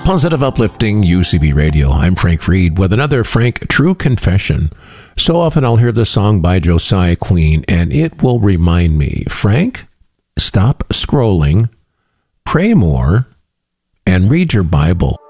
Positive, uplifting UCB Radio. I'm Frank Reed with another Frank True Confession. So often I'll hear this song by Josiah Queen, and it will remind me, Frank, stop scrolling, pray more, and read your Bible.